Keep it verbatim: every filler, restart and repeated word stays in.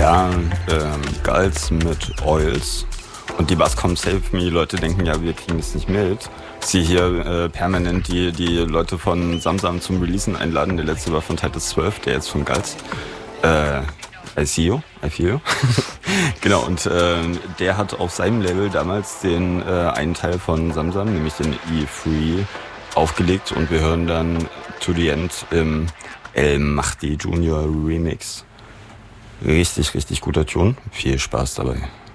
Ja, ähm, Gulls mit Oils. Und die Bass Come Save Me, die Leute denken ja, wir kriegen das nicht mit. Ich sehe hier äh, permanent die, die Leute von Samsam zum Releasen einladen. Der letzte war von Titus zwölf, der jetzt von Gulls. Äh, I see you, I feel you. Genau, und äh, der hat auf seinem Label damals den äh, einen Teil von Samsam, nämlich den E drei, aufgelegt. Und wir hören dann To The End im El Mahdi Junior Remix. Richtig, richtig guter Tune. Viel Spaß dabei.